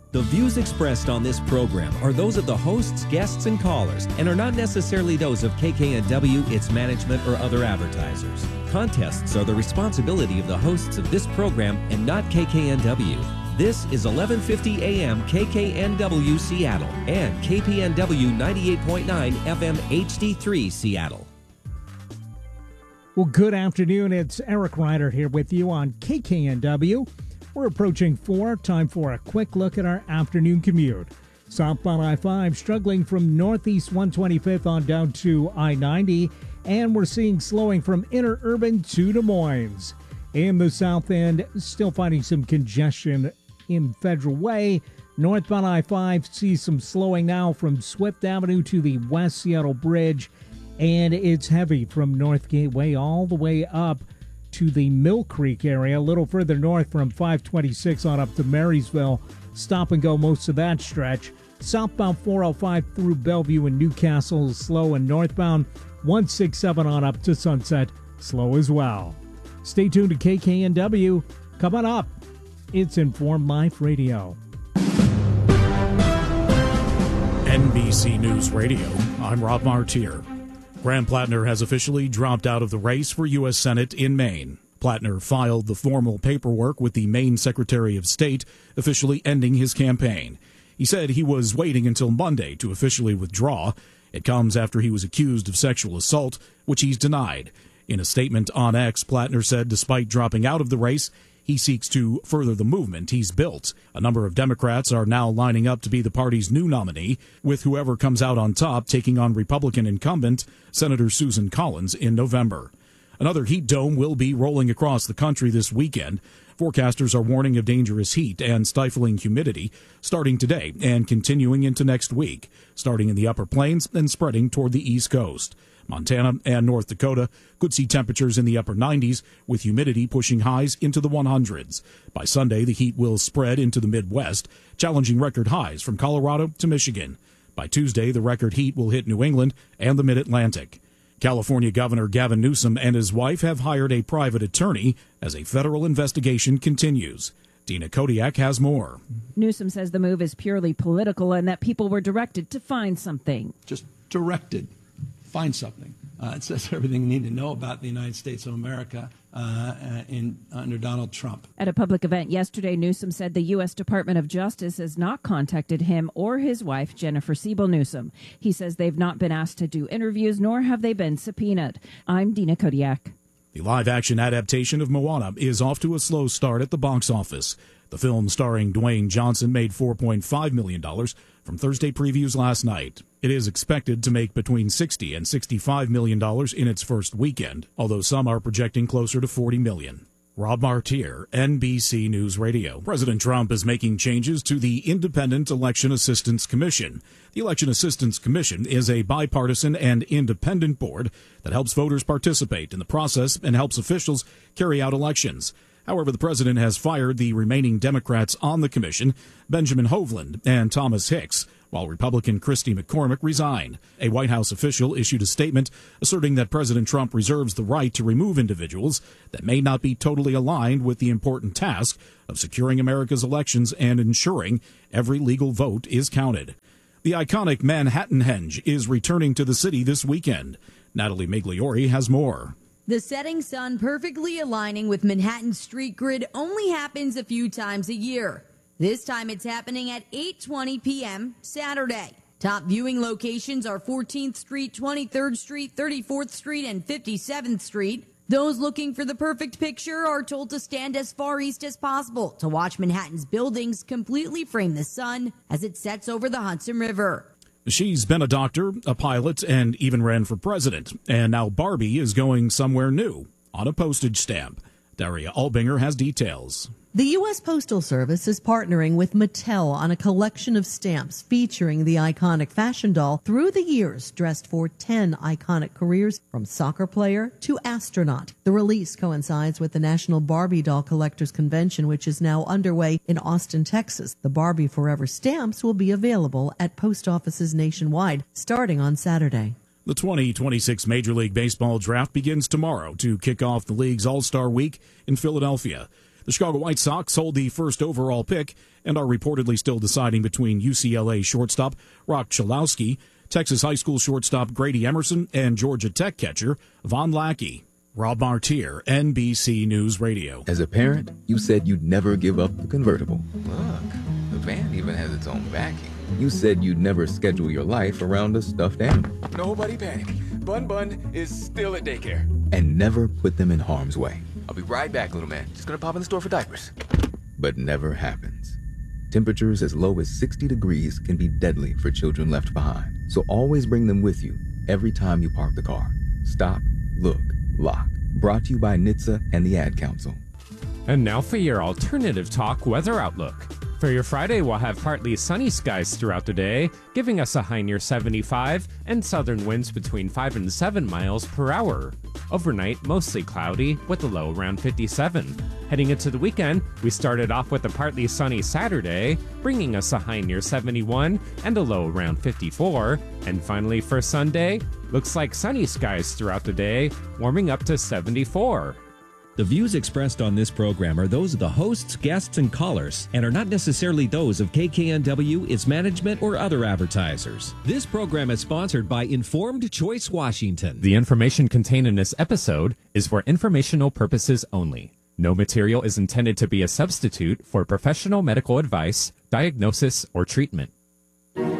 The views expressed on this program are those of the hosts, guests, and callers and are not necessarily those of KKNW, its management, or other advertisers. Contests are the responsibility of the hosts of this program and not KKNW. This is 1150 AM KKNW Seattle and KPNW 98.9 FM HD3 Seattle. Well, good afternoon. It's Eric Ryder here with you on KKNW. We're approaching 4, time for a quick look at our afternoon commute. Southbound I-5 struggling from Northeast 125th on down to I-90, and we're seeing slowing from Interurban to Des Moines. In the south end, still finding some congestion in Federal Way. Northbound I-5 sees some slowing now from Swift Avenue to the West Seattle Bridge, and it's heavy from North Gateway all the way up to the Mill Creek area, a little further north from 526 on up to Marysville. Stop and go most of that stretch. Southbound 405 through Bellevue and Newcastle is slow, and northbound 167 on up to Sunset, slow as well. Stay tuned to KKNW. Coming up, it's Informed Life Radio. NBC News Radio, I'm Rob Martier. Graham Plattner has officially dropped out of the race for U.S. Senate in Maine. Plattner filed the formal paperwork with the Maine Secretary of State, officially ending his campaign. He said he was waiting until Monday to officially withdraw. It comes after he was accused of sexual assault, which he's denied. In a statement on X, Plattner said despite dropping out of the race, he seeks to further the movement he's built. A number of Democrats are now lining up to be the party's new nominee, with whoever comes out on top taking on Republican incumbent Senator Susan Collins in November. Another heat dome will be rolling across the country this weekend. Forecasters are warning of dangerous heat and stifling humidity starting today and continuing into next week, starting in the Upper Plains and spreading toward the East Coast. Montana and North Dakota could see temperatures in the upper 90s, with humidity pushing highs into the 100s. By Sunday, the heat will spread into the Midwest, challenging record highs from Colorado to Michigan. By Tuesday, the record heat will hit New England and the Mid-Atlantic. California Governor Gavin Newsom and his wife have hired a private attorney as a federal investigation continues. Dina Kodiak has more. Newsom says the move is purely political and that people were directed to find something. Just directed. Find something. It says everything you need to know about the United States of America under Donald Trump. At a public event yesterday, Newsom said the U.S. Department of Justice has not contacted him or his wife, Jennifer Siebel Newsom. He says they've not been asked to do interviews, nor have they been subpoenaed. I'm Dina Kodiak. The live-action adaptation of Moana is off to a slow start at the box office. The film starring Dwayne Johnson made $4.5 million from Thursday previews last night. It is expected to make between $60 and $65 million in its first weekend, although some are projecting closer to $40 million. Rob Martier, NBC News Radio. President Trump is making changes to the Independent Election Assistance Commission. The Election Assistance Commission is a bipartisan and independent board that helps voters participate in the process and helps officials carry out elections. However, the president has fired the remaining Democrats on the commission, Benjamin Hovland and Thomas Hicks, while Republican Christy McCormick resigned. A White House official issued a statement asserting that President Trump reserves the right to remove individuals that may not be totally aligned with the important task of securing America's elections and ensuring every legal vote is counted. The iconic Manhattan Henge is returning to the city this weekend. Natalie Migliori has more. The setting sun perfectly aligning with Manhattan's street grid only happens a few times a year. This time it's happening at 8:20 p.m. Saturday. Top viewing locations are 14th Street, 23rd Street, 34th Street, and 57th Street. Those looking for the perfect picture are told to stand as far east as possible to watch Manhattan's buildings completely frame the sun as it sets over the Hudson River. She's been a doctor, a pilot, and even ran for president. And now Barbie is going somewhere new on a postage stamp. Daria Albinger has details. The U.S. Postal Service is partnering with Mattel on a collection of stamps featuring the iconic fashion doll through the years, dressed for 10 iconic careers from soccer player to astronaut. The release coincides with the National Barbie Doll Collectors Convention, which is now underway in Austin, Texas. The Barbie Forever stamps will be available at post offices nationwide starting on Saturday. The 2026 Major League Baseball draft begins tomorrow to kick off the league's All-Star Week in Philadelphia. The Chicago White Sox sold the first overall pick and are reportedly still deciding between UCLA shortstop Rock Chalowski, Texas high school shortstop Grady Emerson, and Georgia Tech catcher Von Lackey. Rob Martier, NBC News Radio. As a parent, you said you'd never give up the convertible. Look, the van even has its own backing. You said you'd never schedule your life around a stuffed animal. Nobody panic. Bun is still at daycare. And never put them in harm's way. I'll be right back, little man. Just gonna pop in the store for diapers. But never happens. Temperatures as low as 60 degrees can be deadly for children left behind. So always bring them with you every time you park the car. Stop, look, lock. Brought to you by NHTSA and the Ad Council. And now for your Alternative Talk weather outlook. For your Friday, we'll have partly sunny skies throughout the day, giving us a high near 75 and southern winds between 5 and 7 miles per hour. Overnight, mostly cloudy with a low around 57. Heading into the weekend, we started off with a partly sunny Saturday, bringing us a high near 71 and a low around 54. And finally for Sunday, looks like sunny skies throughout the day, warming up to 74. The views expressed on this program are those of the hosts, guests, and callers, and are not necessarily those of KKNW, its management, or other advertisers. This program is sponsored by Informed Choice Washington. The information contained in this episode is for informational purposes only. No material is intended to be a substitute for professional medical advice, diagnosis, or treatment.